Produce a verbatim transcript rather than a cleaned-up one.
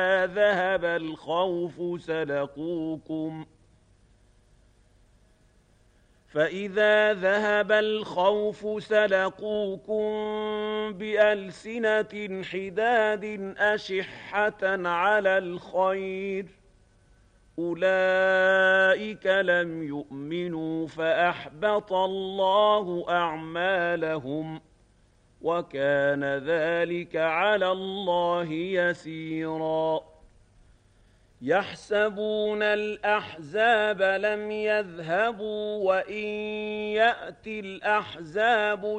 ذهب الخوف سلقوكم فإذا ذهب الخوف سلقوكم بألسنة حداد أشحة على الخير أولئك لم يؤمنوا فأحبط الله أعمالهم وكان ذلك على الله يسيرا يحسبون الأحزاب لم يذهبوا وإن يأتي الأحزاب